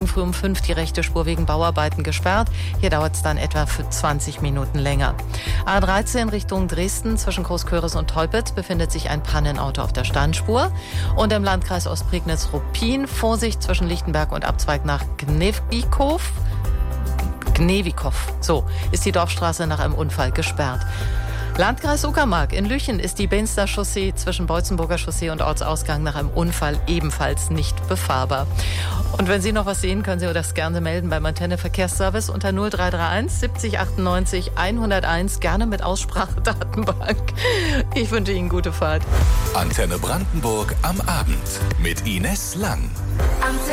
früh um 5 die rechte Spur wegen Bauarbeiten gesperrt. Hier dauert es dann etwa für 20 Minuten länger. A13 Richtung Dresden zwischen Großköris und Teupitz befindet sich ein Pannenauto auf der Standspur. Und im Landkreis Ostprignitz-Ruppin Vorsicht zwischen Lichtenberg und Abzweig nach Gnewikow. So ist die Dorfstraße nach einem Unfall gesperrt. Landkreis Uckermark. In Lüchen ist die Beenster Chaussee zwischen Beutzenburger Chaussee und Ortsausgang nach einem Unfall ebenfalls nicht befahrbar. Und wenn Sie noch was sehen, können Sie das gerne melden beim Antenne Verkehrsservice unter 0331 70 98 101, gerne mit Aussprachedatenbank. Ich wünsche Ihnen gute Fahrt. Antenne Brandenburg am Abend mit Ines Lang.